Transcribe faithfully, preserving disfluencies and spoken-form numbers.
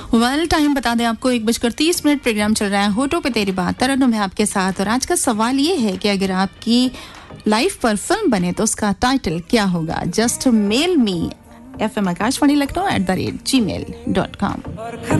Well time बता दें आपको, एक बजकर तीस मिनट प्रोग्राम चल रहा है होटो पे तेरी बात, तरन्नुम है आपके साथ। और आज का सवाल ये है कि अगर आपकी लाइफ पर फिल्म बने तो उसका टाइटल क्या होगा? Just mail me F M Akashvani Lucknow at the rate ji mail dot com.